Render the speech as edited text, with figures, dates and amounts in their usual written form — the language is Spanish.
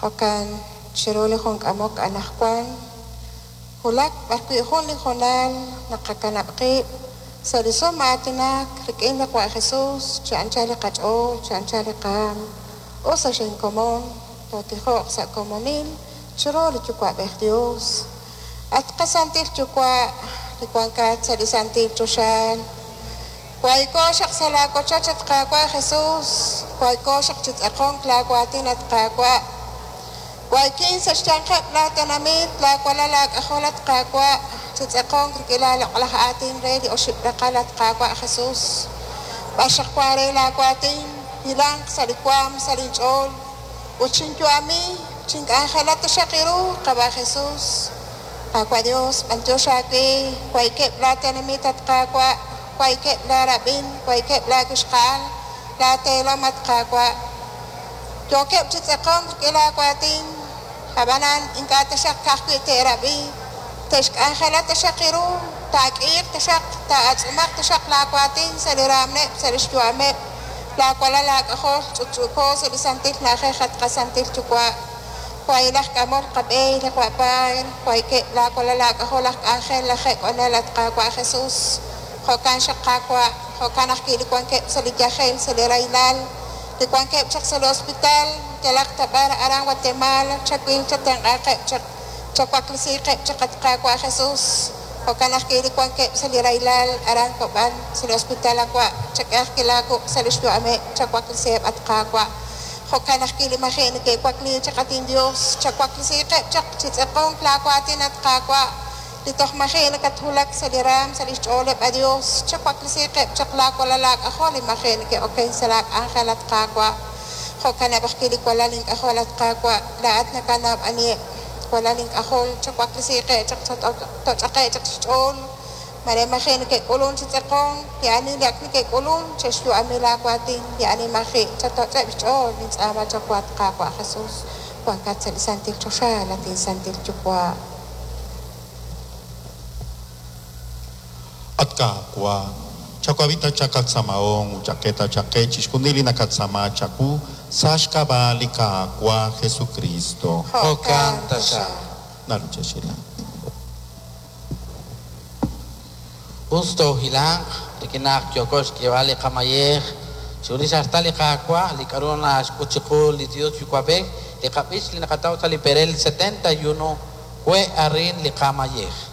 Hokan chirole honk amok anakwan. Hulak barkuihon li honal nakakanapki. Sariso matinak rikin la kwa Jesus chanchali kacho chanchali kam. Osa shen komon totihok sa komonin chirole chukwa beh Dios. At kasantil chukwa likuangkat sa disantil chushan. Kway ko siya sa lako chachat kakwa Jesus. Kway ko siya chit akong klakwatin at kakwa. Kway kin sa siyang kaplata namit lakwalalag akolat kakwa. Chit akong kikilalak atin ready o siprakalat kakwa Jesus. Basyak kware lakwatin hilang sa likwam sa linchol. Uchin ami ching angalat siya kiru kaba Jesus. Kakwa Dios pancho siya kwe. Kway kaplata namit at kakwa. Kway kep la rabin, kway kep la guskal, la telo mat kakwa. Jo kep chit akong kila kwating, habanan ingkata siya kakwi te rabi, tesk angela ta siya kiru, takir ta siya, taat sumak ta siya la kwating, sa liramne, sa listuame, la kwala lag ako, tsutsuko, sa lisantik na kekat kasantik chukwa. Kway lah kamor kabay, la kwapay, kway kep la kwala lag ako, lak angel, la kek onelat kakwa Jesus. Hokan siya kakwa, hokan akilikuan kep sa lidyahel, sa lirailal, likuan kep siya sa hospital, jalak tabar arang Guatemala, chakwil siya tang akep, chakwakli kep siya kakwa Jesus, hokan akilikuan kep sa lirailal, arang koban, sa hospital akwa, chakakilako sa listuame, chakwakli at kakwa, hokan akilimahin, kwakli chakatin Diyos, chakwakli kep chak chitsakong klakwatin at kakwa, Ditoh makin katulak sa liram sa listolep a Dios. Chakwa klisikip chaklak walalak ako li makin ke okay salak angkalat kakwa. Hokan abakili walaling ako lat kakwa. Laat na kanab ani walaling ako chakwa klisikip chak chakay chak stol. Mare makin ke kulun si chakong yani liak ni ke kulun chesyo amila kwating yani makin chatot sa stol ni sama chakwat kakwa Jesus. Pangkat sa lisantil chosya latin santil chukwa. At kakwa, chakwavita chakat samaong, chaketa chakechis, kunili nakat sama chaku, sashka bali kakwa Jesucristo. Hokan tasha. Nalucha sila. Usto hilang, likinak yokos kiwali kamayeh, suris hasta likakwa, likaruna escuchikul, litios yukwabek, likapis linakataw sa liberel 71, kwe arin likamayeh.